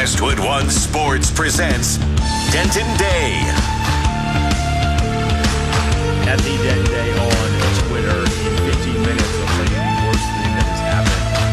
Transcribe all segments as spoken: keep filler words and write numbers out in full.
Westwood One Sports presents Denton Day. At the Denton Day on Twitter in fifteen minutes, I'll tell you the worst thing that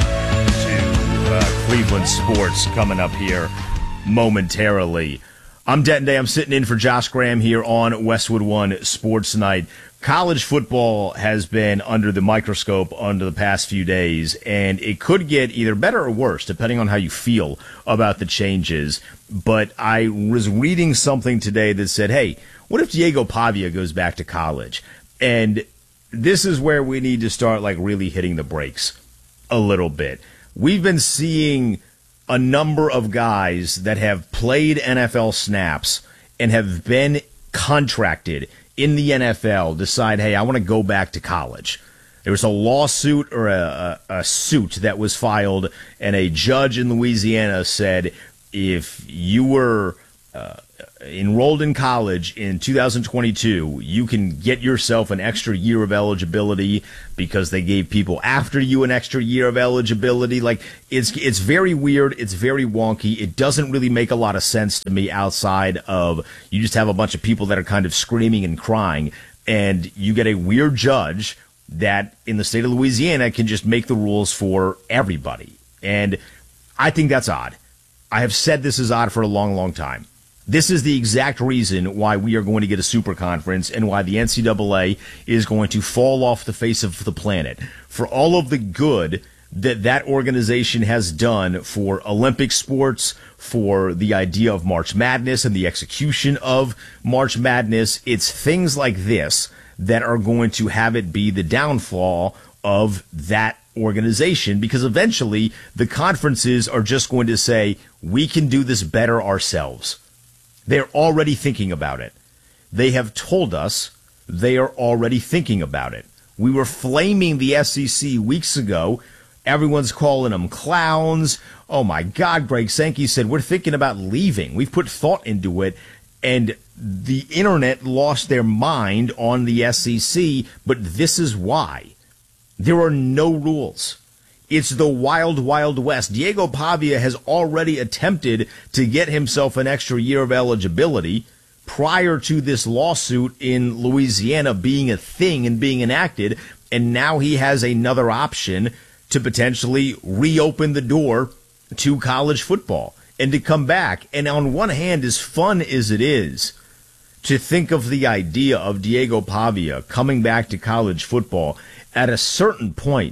has happened to uh, Cleveland sports coming up here momentarily. I'm Denton Day. I'm sitting in for Josh Graham here on Westwood One Sports Night. College football has been under the microscope under the past few days, and it could get either better or worse, depending on how you feel about the changes. But I was reading something today that said, hey, what if Diego Pavia goes back to college? And this is where we need to start like really hitting the brakes a little bit. We've been seeing a number of guys that have played N F L snaps and have been contracted in the N F L decide, hey, I want to go back to college. There was a lawsuit or a, a, a suit that was filed, and a judge in Louisiana said if you were uh, enrolled in college in two thousand twenty-two, you can get yourself an extra year of eligibility because they gave people after you an extra year of eligibility. Like, it's it's very weird. It's very wonky. It doesn't really make a lot of sense to me outside of you just have a bunch of people that are kind of screaming and crying, and you get a weird judge that in the state of Louisiana can just make the rules for everybody. And I think that's odd. I have said this is odd for a long, long time. This is the exact reason why we are going to get a super conference and why the N C double A is going to fall off the face of the planet. For all of the good that that organization has done for Olympic sports, for the idea of March Madness and the execution of March Madness, it's things like this that are going to have it be the downfall of that organization, because eventually the conferences are just going to say, we can do this better ourselves. They're already thinking about it. They have told us they are already thinking about it. We were flaming the S E C weeks ago. Everyone's calling them clowns. Oh, my God, Greg Sankey said, we're thinking about leaving. We've put thought into it, and the internet lost their mind on the S E C, but this is why. There are no rules. It's the wild, wild west. Diego Pavia has already attempted to get himself an extra year of eligibility prior to this lawsuit in Louisiana being a thing and being enacted, and now he has another option to potentially reopen the door to college football and to come back. And on one hand, as fun as it is to think of the idea of Diego Pavia coming back to college football, at a certain point,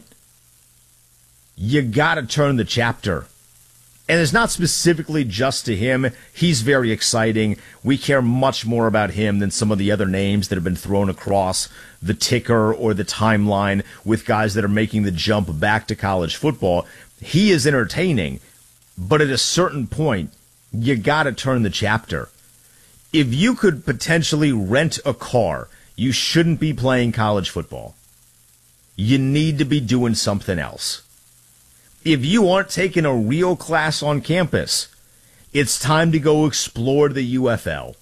you got to turn the chapter. And it's not specifically just to him. He's very exciting. We care much more about him than some of the other names that have been thrown across the ticker or the timeline with guys that are making the jump back to college football. He is entertaining, but at a certain point, you got to turn the chapter. If you could potentially rent a car, you shouldn't be playing college football. You need to be doing something else. If you aren't taking a real class on campus, it's time to go explore the U F L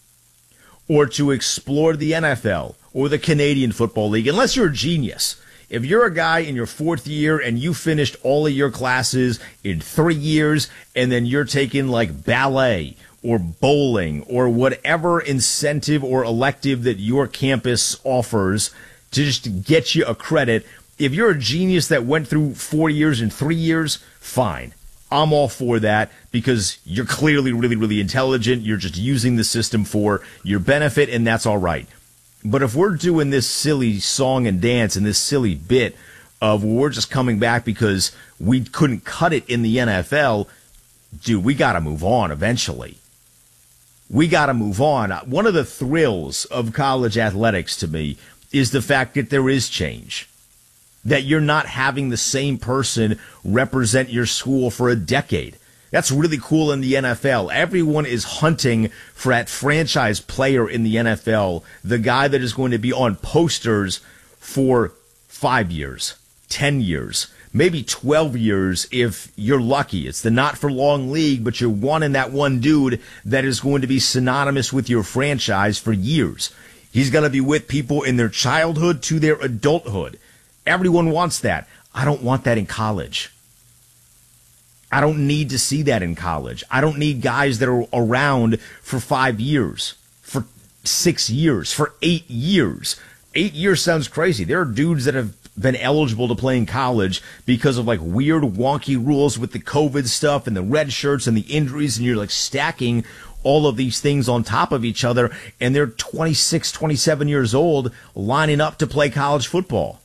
or to explore the N F L or the Canadian Football League, unless you're a genius. If you're a guy in your fourth year and you finished all of your classes in three years and then you're taking like ballet or bowling or whatever incentive or elective that your campus offers to just get you a credit, if you're a genius that went through four years and three years, fine. I'm all for that because you're clearly really, really intelligent. You're just using the system for your benefit, and that's all right. But if we're doing this silly song and dance and this silly bit of we're just coming back because we couldn't cut it in the N F L, dude, we got to move on eventually. We got to move on. One of the thrills of college athletics to me is the fact that there is change. That you're not having the same person represent your school for a decade. That's really cool in the N F L. Everyone is hunting for that franchise player in the N F L, the guy that is going to be on posters for five years, ten years, maybe twelve years if you're lucky. It's the not-for-long league, but you're wanting that one dude that is going to be synonymous with your franchise for years. He's going to be with people in their childhood to their adulthood. Everyone wants that. I don't want that in college. I don't need to see that in college. I don't need guys that are around for five years, for six years, for eight years. Eight years sounds crazy. There are dudes that have been eligible to play in college because of like weird, wonky rules with the COVID stuff and the red shirts and the injuries, and you're like stacking all of these things on top of each other, and they're twenty-six, twenty-seven years old lining up to play college football.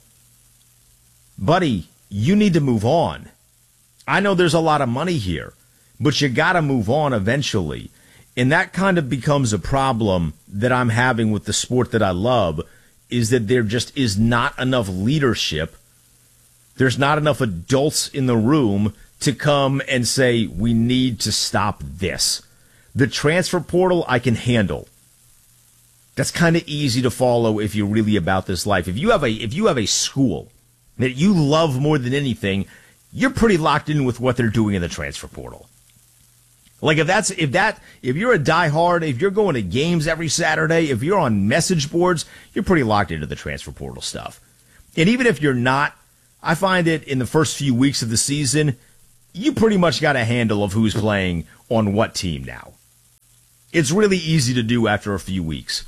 Buddy, you need to move on. I know there's a lot of money here, but you got to move on eventually. And that kind of becomes a problem that I'm having with the sport that I love, is that there just is not enough leadership. There's not enough adults in the room to come and say, we need to stop this. The transfer portal, I can handle. That's kind of easy to follow if you're really about this life. If you have a, if you have a school that you love more than anything, you're pretty locked in with what they're doing in the transfer portal. Like if that's, if that, if you're a diehard, if you're going to games every Saturday, if you're on message boards, you're pretty locked into the transfer portal stuff. And even if you're not, I find it in the first few weeks of the season, you pretty much got a handle of who's playing on what team now. It's really easy to do after a few weeks.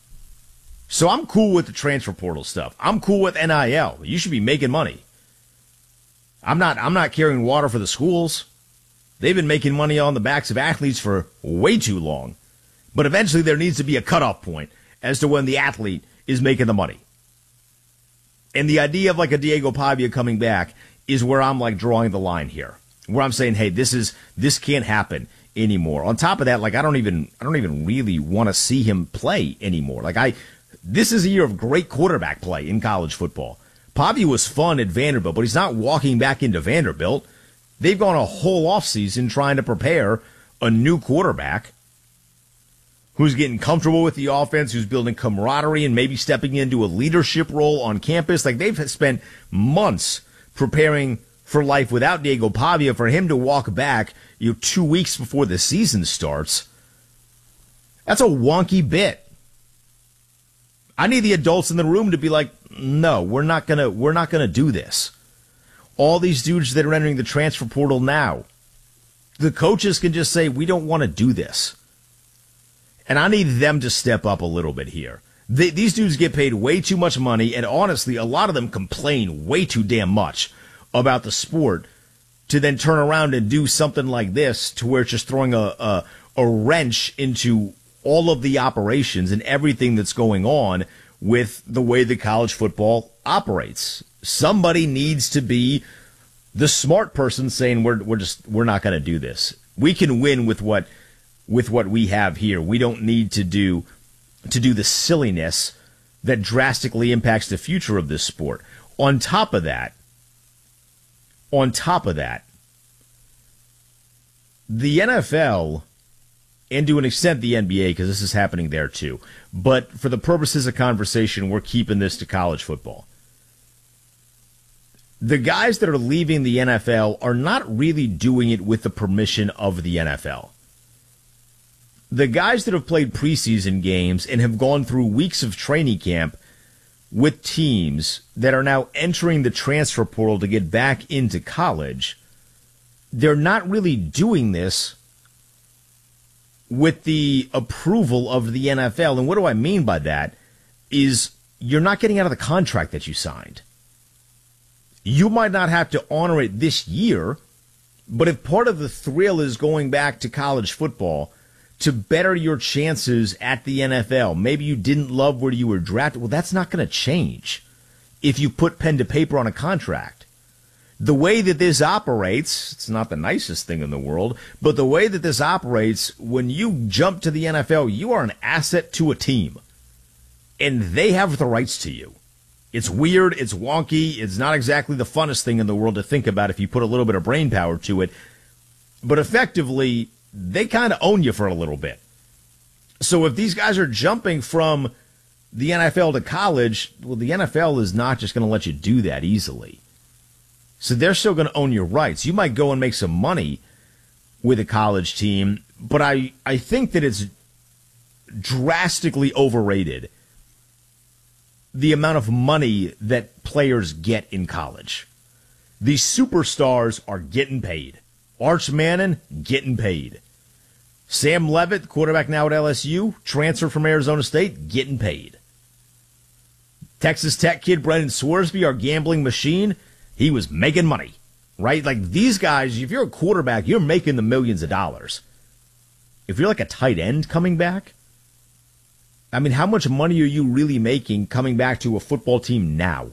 So I'm cool with the transfer portal stuff. I'm cool with N I L. You should be making money. I'm not, I'm not carrying water for the schools. They've been making money on the backs of athletes for way too long. But eventually there needs to be a cutoff point as to when the athlete is making the money. And the idea of like a Diego Pavia coming back is where I'm like drawing the line here. Where I'm saying, hey, this is, this can't happen anymore. On top of that, like I don't even, I don't even really want to see him play anymore. Like I, this is a year of great quarterback play in college football. Pavia was fun at Vanderbilt, but he's not walking back into Vanderbilt. They've gone a whole offseason trying to prepare a new quarterback who's getting comfortable with the offense, who's building camaraderie and maybe stepping into a leadership role on campus. Like they've spent months preparing for life without Diego Pavia. For him to walk back, you know, two weeks before the season starts, that's a wonky bit. I need the adults in the room to be like, no, we're not gonna, we're not gonna do this. All these dudes that are entering the transfer portal now, the coaches can just say, we don't want to do this. And I need them to step up a little bit here. They, these dudes get paid way too much money, and honestly, a lot of them complain way too damn much about the sport to then turn around and do something like this to where it's just throwing a, a, a wrench into all of the operations and everything that's going on with the way that college football operates. Somebody needs to be the smart person saying we're we're just we're not going to do this. We can win with what with what we have here. We don't need to do to do the silliness that drastically impacts the future of this sport. On top of that, on top of that, the N F L, and to an extent the N B A, because this is happening there too, but for the purposes of conversation, we're keeping this to college football. The guys that are leaving the N F L are not really doing it with the permission of the N F L. The guys that have played preseason games and have gone through weeks of training camp with teams that are now entering the transfer portal to get back into college, they're not really doing this with the approval of the N F L. And what do I mean by that is you're not getting out of the contract that you signed. You might not have to honor it this year, but if part of the thrill is going back to college football to better your chances at the N F L, maybe you didn't love where you were drafted, well, that's not going to change if you put pen to paper on a contract. The way that this operates, it's not the nicest thing in the world, but the way that this operates, when you jump to the N F L, you are an asset to a team, and they have the rights to you. It's weird, it's wonky, it's not exactly the funnest thing in the world to think about if you put a little bit of brain power to it, but effectively, they kind of own you for a little bit. So if these guys are jumping from the N F L to college, well, the N F L is not just going to let you do that easily. So they're still going to own your rights. You might go and make some money with a college team, but I, I think that it's drastically overrated the amount of money that players get in college. These superstars are getting paid. Arch Manning, getting paid. Sam Levitt, quarterback now at L S U, transfer from Arizona State, getting paid. Texas Tech kid Brendan Swearsby, our gambling machine, he was making money, right? Like these guys, if you're a quarterback, you're making the millions of dollars. If you're like a tight end coming back, I mean, how much money are you really making coming back to a football team now?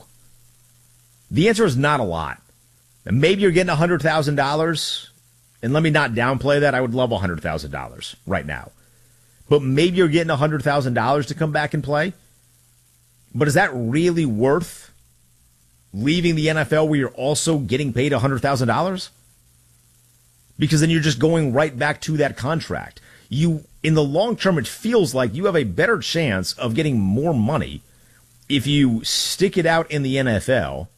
The answer is not a lot. And maybe you're getting one hundred thousand dollars, and let me not downplay that. I would love one hundred thousand dollars right now. But maybe you're getting one hundred thousand dollars to come back and play. But is that really worth leaving the N F L where you're also getting paid one hundred thousand dollars? Because then you're just going right back to that contract. You, in the long term, it feels like you have a better chance of getting more money if you stick it out in the N F L,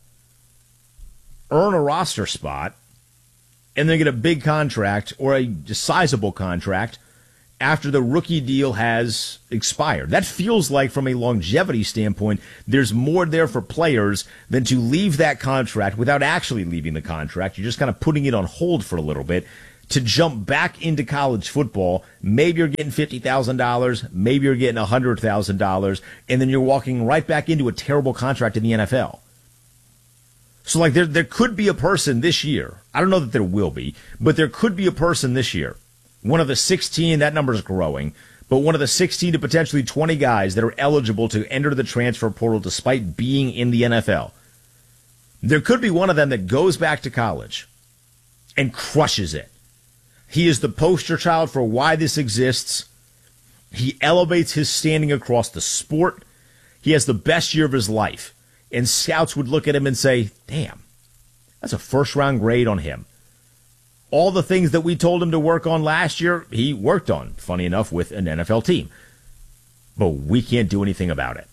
earn a roster spot, and then get a big contract or a sizable contract after the rookie deal has expired. That feels like, from a longevity standpoint, there's more there for players than to leave that contract without actually leaving the contract. You're just kind of putting it on hold for a little bit to jump back into college football. Maybe you're getting fifty thousand dollars, maybe you're getting one hundred thousand dollars, and then you're walking right back into a terrible contract in the N F L. So, like, there there could be a person this year, I don't know that there will be, but there could be a person this year, one of the sixteen, that number is growing, but one of the sixteen to potentially twenty guys that are eligible to enter the transfer portal despite being in the N F L. There could be one of them that goes back to college and crushes it. He is the poster child for why this exists. He elevates his standing across the sport. He has the best year of his life. And scouts would look at him and say, damn, that's a first-round grade on him. All the things that we told him to work on last year, he worked on, funny enough, with an N F L team. But we can't do anything about it.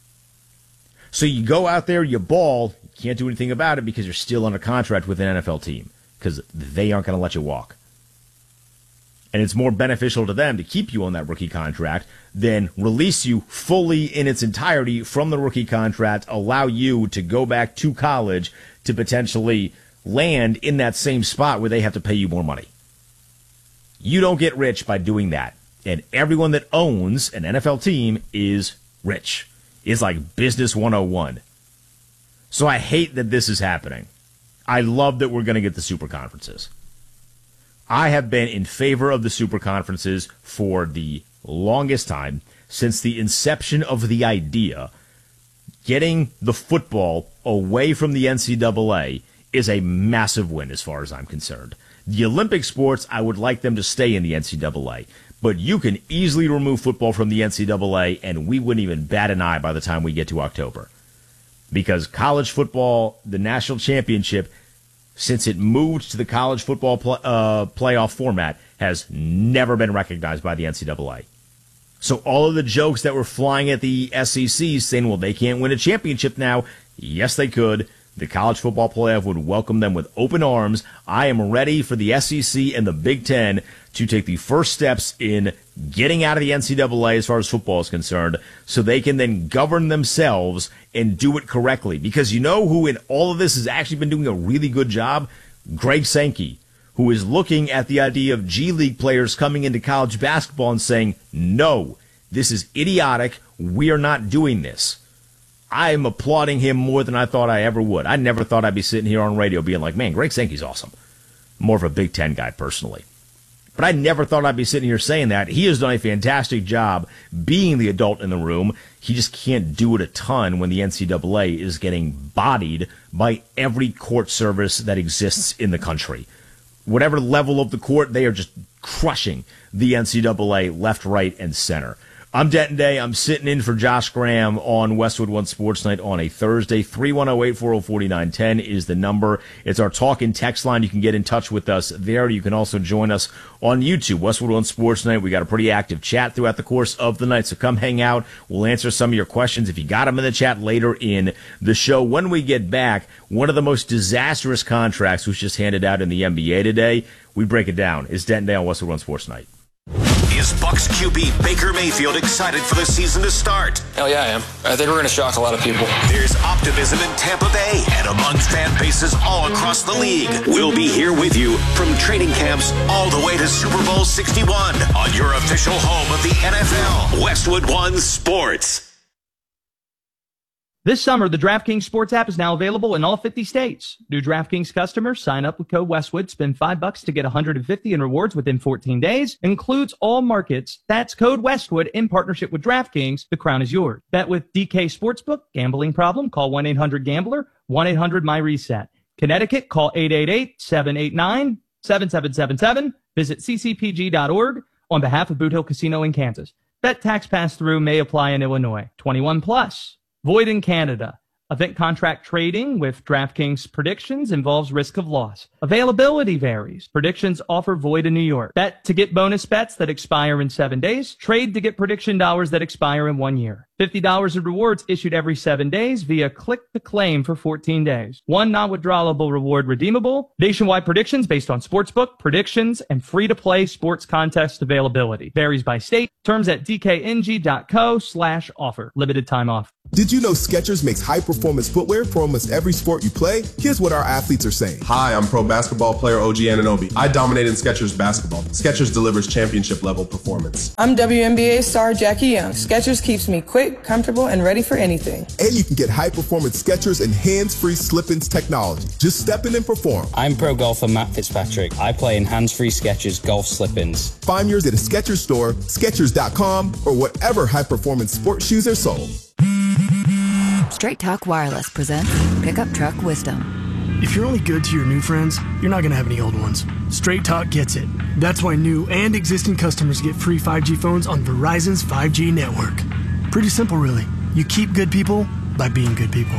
So you go out there, you ball, you can't do anything about it because you're still under contract with an N F L team because they aren't going to let you walk. And it's more beneficial to them to keep you on that rookie contract than release you fully in its entirety from the rookie contract, allow you to go back to college to potentially land in that same spot where they have to pay you more money. You don't get rich by doing that. And everyone that owns an N F L team is rich. It's like business one oh one. So I hate that this is happening. I love that we're going to get the super conferences. I have been in favor of the super conferences for the longest time, since the inception of the idea. Getting the football away from the N C double A is a massive win as far as I'm concerned. The Olympic sports, I would like them to stay in the N C double A, but you can easily remove football from the N C double A, and we wouldn't even bat an eye by the time we get to October. Because college football, the national championship, since it moved to the college football pl- uh, playoff format, has never been recognized by the N C double A. So all of the jokes that were flying at the S E C saying, well, they can't win a championship now. Yes, they could. The college football playoff would welcome them with open arms. I am ready for the S E C and the Big Ten to take the first steps in getting out of the N C double A as far as football is concerned, so they can then govern themselves and do it correctly. Because you know who in all of this has actually been doing a really good job? Greg Sankey, who is looking at the idea of G League players coming into college basketball and saying, no, this is idiotic. We are not doing this. I am applauding him more than I thought I ever would. I never thought I'd be sitting here on radio being like, man, Greg Sankey's awesome. More of a Big Ten guy personally. But I never thought I'd be sitting here saying that. He has done a fantastic job being the adult in the room. He just can't do it a ton when the N C double A is getting bodied by every court service that exists in the country. Whatever level of the court, they are just crushing the N C double A left, right, and center. I'm Denton Day. I'm sitting in for Josh Graham on Westwood One Sports Night on a Thursday. three one zero, eight four zero, four nine one zero is the number. It's our talk and text line. You can get in touch with us there. You can also join us on YouTube, Westwood One Sports Night. We got a pretty active chat throughout the course of the night, so come hang out. We'll answer some of your questions if you got them in the chat later in the show. When we get back, one of the most disastrous contracts was just handed out in the N B A today. We break it down. It's Denton Day on Westwood One Sports Night. Is Bucs Q B Baker Mayfield excited for the season to start? Hell yeah, I am. I think we're going to shock a lot of people. There's optimism in Tampa Bay and among fan bases all across the league. We'll be here with you from training camps all the way to Super Bowl sixty-one on your official home of the N F L, Westwood One Sports. This summer, the DraftKings Sports app is now available in all fifty states. New DraftKings customers sign up with code Westwood, spend five bucks to get one hundred fifty in rewards within fourteen days. Includes all markets. That's code Westwood in partnership with DraftKings. The crown is yours. Bet with D K Sportsbook. Gambling problem? Call one eight hundred gambler, one eight hundred my reset. Connecticut, call eight eight eight, seven eight nine, seven seven seven seven. Visit c c p g dot org on behalf of Boot Hill Casino in Kansas. Bet tax pass-through may apply in Illinois. twenty-one plus. Void in Canada. Event contract trading with DraftKings predictions involves risk of loss. Availability varies. Predictions offer void in New York. Bet to get bonus bets that expire in seven days. Trade to get prediction dollars that expire in one year. fifty dollars in rewards issued every seven days via click to claim for fourteen days. One non-withdrawable reward redeemable. Nationwide predictions based on sportsbook, predictions, and free-to-play sports contest availability. Varies by state. Terms at d k n g dot co slash offer. Limited time offer. Did you know Skechers makes high-performance footwear for almost every sport you play? Here's what our athletes are saying. Hi, I'm pro basketball player O G Anunoby. I dominate in Skechers basketball. Skechers delivers championship-level performance. I'm W N B A star Jackie Young. Skechers keeps me quick, comfortable, and ready for anything. And you can get high-performance Skechers and hands-free slip-ins technology. Just step in and perform. I'm pro golfer Matt Fitzpatrick. I play in hands-free Skechers golf slip-ins. Find yours at a Skechers store, Skechers dot com, or whatever high-performance sports shoes are sold. Straight Talk Wireless presents Pickup Truck Wisdom. If you're only good to your new friends, you're not going to have any old ones. Straight Talk gets it. That's why new and existing customers get free five G phones on Verizon's five G network. Pretty simple, really. You keep good people by being good people.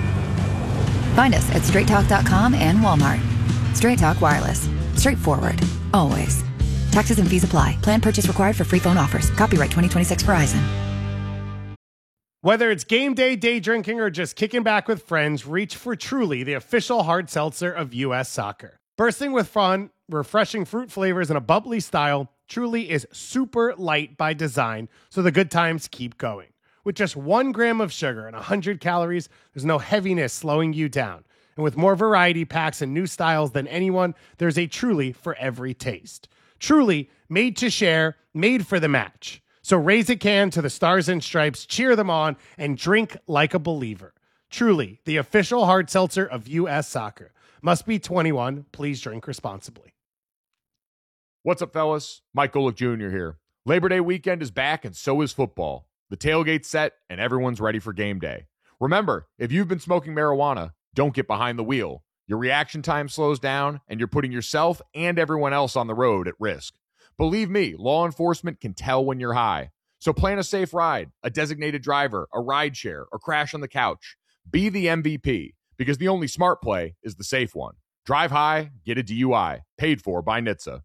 Find us at straight talk dot com and Walmart. Straight Talk Wireless. Straightforward. Always. Taxes and fees apply. Plan purchase required for free phone offers. Copyright twenty twenty-six Verizon. Whether it's game day, day drinking, or just kicking back with friends, reach for Truly, the official hard seltzer of U S Soccer. Bursting with fun, refreshing fruit flavors, and a bubbly style, Truly is super light by design, so the good times keep going. With just one gram of sugar and one hundred calories, there's no heaviness slowing you down. And with more variety packs and new styles than anyone, there's a Truly for every taste. Truly, made to share, made for the match. So raise a can to the Stars and Stripes, cheer them on, and drink like a believer. Truly, the official hard seltzer of U S Soccer. Must be twenty-one. Please drink responsibly. What's up, fellas? Mike Golick Junior here. Labor Day weekend is back, and so is football. The tailgate's set, and everyone's ready for game day. Remember, if you've been smoking marijuana, don't get behind the wheel. Your reaction time slows down, and you're putting yourself and everyone else on the road at risk. Believe me, law enforcement can tell when you're high. So plan a safe ride, a designated driver, a ride share, or crash on the couch. Be the M V P, because the only smart play is the safe one. Drive high, get a D U I. Paid for by N H T S A.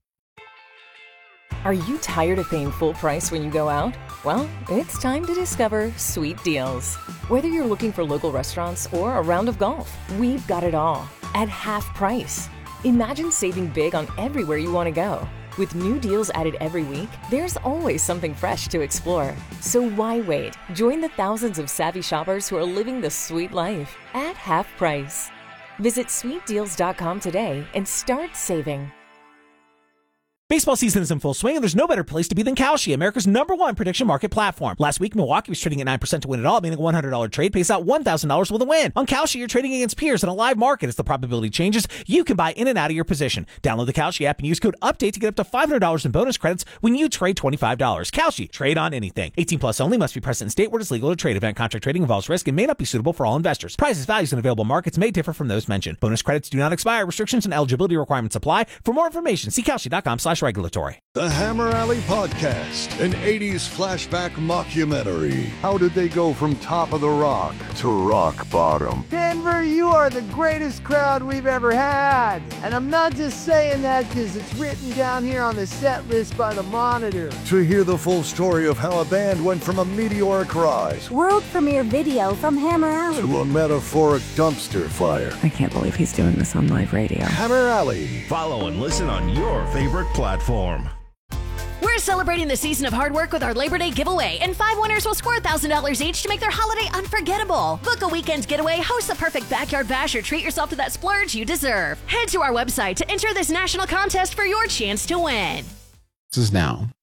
Are you tired of paying full price when you go out? Well, it's time to discover Sweet Deals. Whether you're looking for local restaurants or a round of golf, we've got it all at half price. Imagine saving big on everywhere you want to go. With new deals added every week, there's always something fresh to explore. So why wait? Join the thousands of savvy shoppers who are living the sweet life at half price. Visit sweet deals dot com today and start saving. Baseball season is in full swing, and there's no better place to be than Kalshi, America's number one prediction market platform. Last week, Milwaukee was trading at nine percent to win it all, meaning a one hundred dollars trade pays out one thousand dollars with a win. On Kalshi, you're trading against peers in a live market. As the probability changes, you can buy in and out of your position. Download the Kalshi app and use code UPDATE to get up to five hundred dollars in bonus credits when you trade twenty-five dollars. Kalshi, trade on anything. eighteen plus only, must be present in state where it's legal to trade. Event contract trading involves risk and may not be suitable for all investors. Prices, values, and available markets may differ from those mentioned. Bonus credits do not expire. Restrictions and eligibility requirements apply. For more information, see Kalshi dot com slash regulatory. The Hammer Alley Podcast, an eighties flashback mockumentary. How did they go from top of the rock to rock bottom? Denver, you are the greatest crowd we've ever had. And I'm not just saying that because it's written down here on the set list by the Monitor. To hear the full story of how a band went from a meteoric rise, world premiere video from Hammer Alley, to a metaphoric dumpster fire. I can't believe he's doing this on live radio. Hammer Alley. Follow and listen on your favorite platform. We're celebrating the season of hard work with our Labor Day giveaway, and five winners will score one thousand dollars each to make their holiday unforgettable. Book a weekend getaway, host the perfect backyard bash, or treat yourself to that splurge you deserve. Head to our website to enter this national contest for your chance to win. This is now